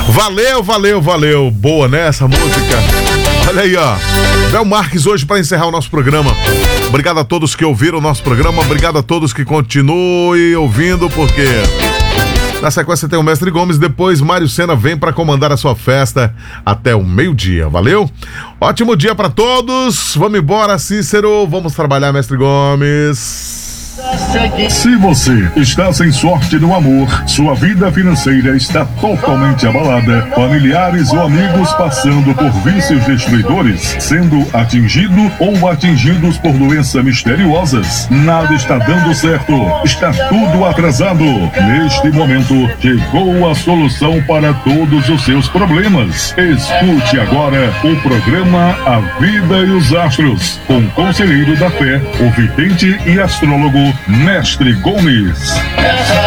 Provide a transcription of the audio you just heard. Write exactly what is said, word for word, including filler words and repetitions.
Valeu, valeu, valeu. Boa, né, essa música? Olha aí, ó. Bel Marques hoje para encerrar o nosso programa. Obrigado a todos que ouviram o nosso programa. Obrigado a todos que continuem ouvindo, porque na sequência tem o Mestre Gomes. Depois Mário Sena vem para comandar a sua festa até o meio-dia. Valeu? Ótimo dia para todos. Vamos embora, Cícero. Vamos trabalhar, Mestre Gomes. Se você está sem sorte no amor, sua vida financeira está totalmente abalada, familiares ou amigos passando por vícios destruidores, sendo atingido ou atingidos por doenças misteriosas, nada está dando certo, está tudo atrasado. Neste momento, chegou a solução para todos os seus problemas. Escute agora o programa A Vida e os Astros, com o conselheiro da fé, o vidente e astrólogo Mestre Gomes.